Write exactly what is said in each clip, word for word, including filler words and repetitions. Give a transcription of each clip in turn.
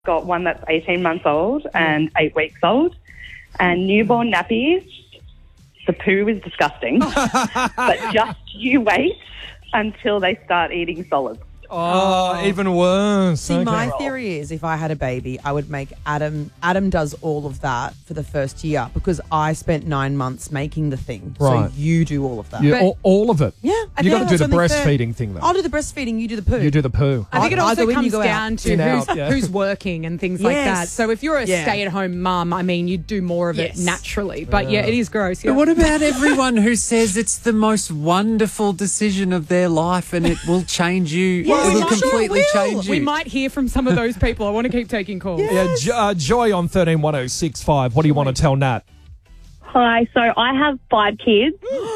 got one that's eighteen months old and eight weeks old. And newborn nappies, the poo is disgusting. But just you wait until they start eating solids. Oh, oh, even worse. See, okay. my theory is if I had a baby, I would make Adam. Adam does all of that for the first year because I spent nine months making the thing. Right. So you do all of that. Yeah, all, all of it. Yeah. I You think got to do that's the only breastfeeding fair. thing, though. I'll do the breastfeeding, you do the poo. You do the poo. I think it I- I also go in, you comes go down out. to In, who's, out, yeah. who's working and things like Yes. that. So if you're a Yeah. stay-at-home mum, I mean, you do more of Yes. it naturally. But yeah, it is gross. Yeah. But what about everyone who says it's the most wonderful decision of their life and it will change you? Yes, it will I'm sure it completely will. change you. We might hear from some of those people. I want to keep taking calls. Yeah, Jo- uh, Joy on thirteen one oh six five. What do you want to tell Nat? Hi, so I have five kids.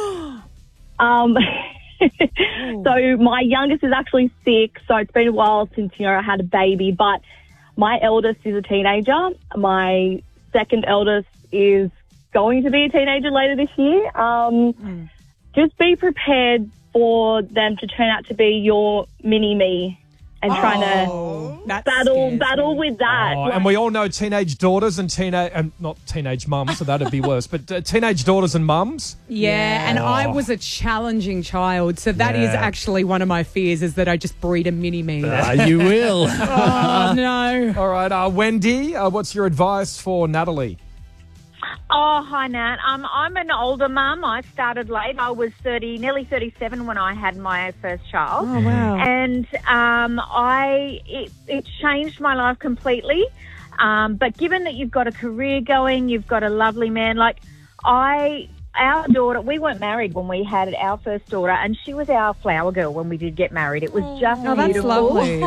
um, so my youngest is actually six, so it's been a while since, you know, I had a baby, but my eldest is a teenager. My second eldest is going to be a teenager later this year. Um, mm. Just be prepared for them to turn out to be your mini-me. And trying oh, to battle scares battle me. with that. Oh, Like, and we all know teenage daughters and teenage, and not teenage mums, so that'd be worse. But uh, teenage daughters and mums. Yeah, Yeah. and Oh. I was a challenging child, so that is Yeah. actually one of my fears is that I just breed a mini-me. Ah, you will. Oh, no. All right, uh, Wendy, uh, what's your advice for Natalie? Oh, hi, Nat. Um, I'm an older mum. I started late. I was thirty, nearly thirty-seven when I had my first child. Oh, wow. And um, I it, it changed my life completely. Um, but given that you've got a career going, you've got a lovely man, like I... Our daughter, we weren't married when we had our first daughter, and she was our flower girl when we did get married. It was just Oh, that's beautiful. lovely.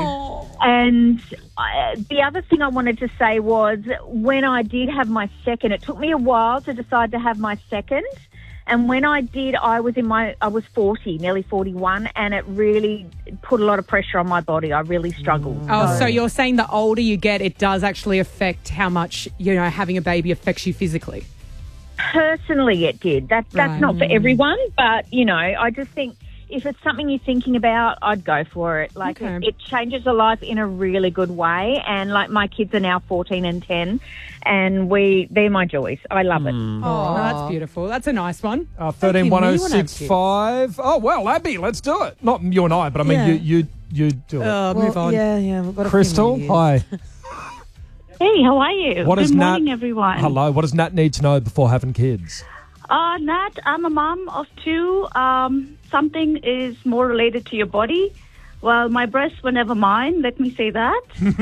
And uh, the other thing I wanted to say was when I did have my second, it took me a while to decide to have my second. And when I did, I was in my, I was forty, nearly forty-one, and it really put a lot of pressure on my body. I really struggled. Oh, so you're saying the older you get, it does actually affect how much, you know, having a baby affects you physically? Personally, it did. That that's Right. not for everyone, but you know, I just think if it's something you're thinking about, I'd go for it. Like Okay. it, it changes a life in a really good way. And like my kids are now fourteen and ten, and we they're my joys. I love it. Oh, that's beautiful. That's a nice one. Uh, thirteen one oh six five. Oh, well, Abby, let's do it. Not you and I, but I mean, Yeah. you, you, you do it. Oh, Well, move on. Yeah, yeah. We've got a few Crystal, more years. hi. Hey, how are you? What Good does Nat, morning, everyone. Hello. What does Nat need to know before having kids? Uh, Nat, I'm a mom of two. Um, something is more related to your body. Well, my breasts were never mine, let me say that.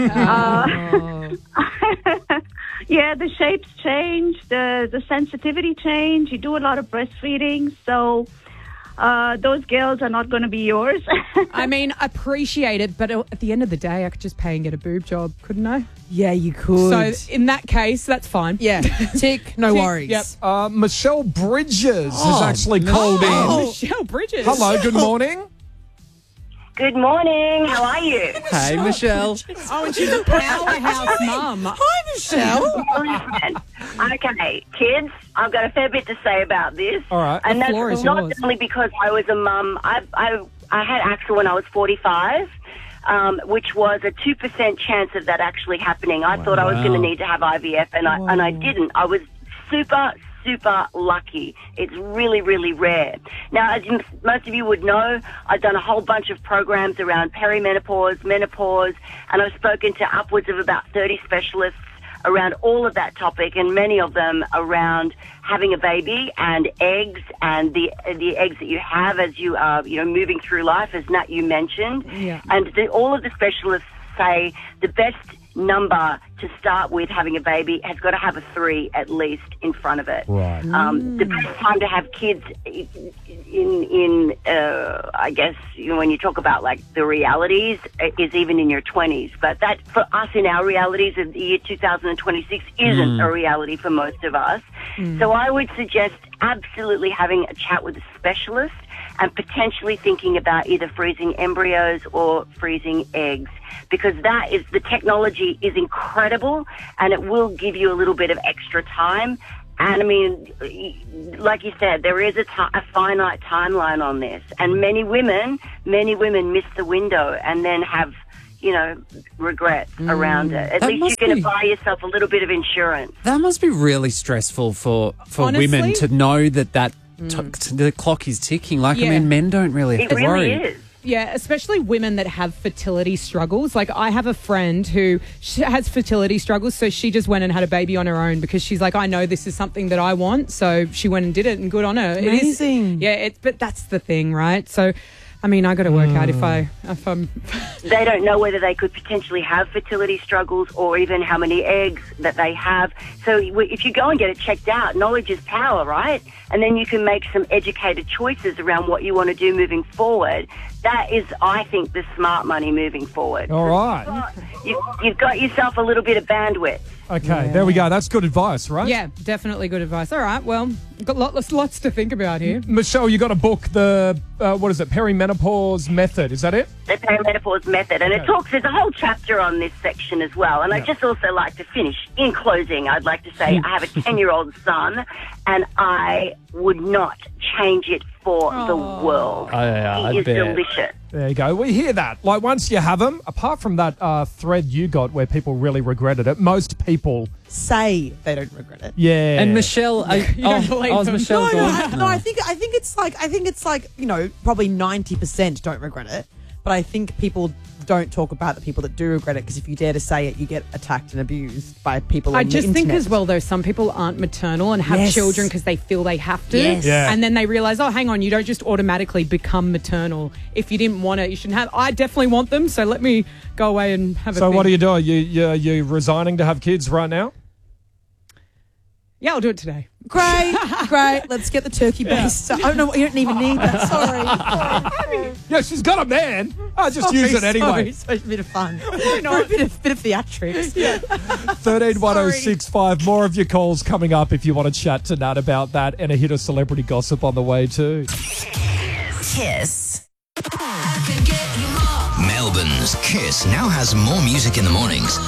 uh, yeah, the shapes change, the, the sensitivity change. You do a lot of breastfeeding, so uh, those girls are not going to be yours. I mean, appreciate it, but at the end of the day, I could just pay and get a boob job, couldn't I? Yeah, you could. So in that case, that's fine. yeah, tick, no Tick, worries. yep. Uh, Michelle Bridges has Oh, actually no. called in. Oh, Michelle Bridges. Hello, good morning. Good morning. How are you? Hey, Michelle. Oh, and she's a powerhouse mum. Hi, Michelle. Listen, okay, kids, I've got a fair bit to say about this. All right. And The that's floor is not yours. only because I was a mum. I, I, I had Axel when I was forty-five, um, which was a two percent chance of that actually happening. I thought I was going to need to have I V F, and I, and I didn't. I was super, super lucky. It's really, really rare. Now, as you, most of you would know, I've done a whole bunch of programs around perimenopause, menopause, and I've spoken to upwards of about thirty specialists around all of that topic, and many of them around having a baby and eggs and the the eggs that you have as you are, you know, moving through life, as Nat, you mentioned. Yeah. And the, all of the specialists say the best number to start with having a baby has got to have a three at least in front of it. Right. Um, the best time to have kids in, in uh, I guess, you know, when you talk about like the realities, is even in your twenties. But that, for us in our realities of the year two thousand twenty-six, isn't a reality for most of us. So I would suggest absolutely having a chat with a specialist and potentially thinking about either freezing embryos or freezing eggs, because that is, the technology is incredible and it will give you a little bit of extra time. And I mean, like you said, there is a, t- a finite timeline on this, and many women, many women miss the window and then have, you know, regret around it. At That least must you're going be- to buy yourself a little bit of insurance. That must be really stressful for, for Honestly? women to know that that t- t- the clock is ticking. Like, Yeah. I mean, men don't really have It to really worry. is. Yeah, especially women that have fertility struggles. Like, I have a friend who sh- has fertility struggles, so she just went and had a baby on her own because she's like, I know this is something that I want, so she went and did it, and good on her. It is- Amazing. yeah, it, but that's the thing, right? So, I mean, I got to work out if I if I'm. They don't know whether they could potentially have fertility struggles or even how many eggs that they have. So if you go and get it checked out, knowledge is power, right? And then you can make some educated choices around what you want to do moving forward. That is, I think, the smart money moving forward. All right. You, you've got yourself a little bit of bandwidth. Okay, there we go. That's good advice, right? Yeah, definitely good advice. All right, well, got lots lots to think about here. Michelle, you got a book, the, uh, what is it, Perimenopause Method, is that it? The perimenopause method, and Okay. it talks. There's a whole chapter on this section as well. And Yeah. I just also like to finish in closing. I'd like to say I have a ten-year-old son, and I would not change it for the world. Oh, yeah, he I is bet. delicious. There you go. We hear that. Like, once you have them, apart from that uh, thread you got where people really regretted it, most people, Say they don't regret it. yeah. And Michelle, I, don't oh, believe oh, is them. Michelle No, no, gone? I, no, I think I think it's like I think it's like you know probably ninety percent don't regret it, but I think people don't talk about the people that do regret it because if you dare to say it, you get attacked and abused by people. I on the just think internet. as well, though, some people aren't maternal and have Yes. children because they feel they have to. Yes. Yeah. And then they realize, oh, hang on, you don't just automatically become maternal. If you didn't want it, you shouldn't have. I definitely want them, so let me go away and have a So thing. what are you doing? You, you, you resigning to have kids right now? Yeah, I'll do it today. Great, great. Let's get the turkey based. I don't know. You don't even need that. Sorry. Sorry. Yeah, she's got a man. I just use it Sorry, anyway. Sorry, it's a bit of fun. For a bit of, bit of theatrics. Yeah. thirteen one oh six five. More of your calls coming up if you want to chat to Nat about that, and a hit of celebrity gossip on the way too. Kiss. Melbourne's Kiss now has more music in the mornings.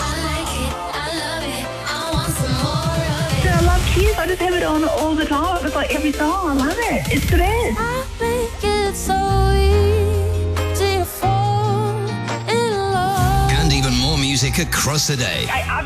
I love Kiss. I just have it on all the time. It's like every song. I love it. It's the best. I think it's so easy to fall in love. And even more music across the day. I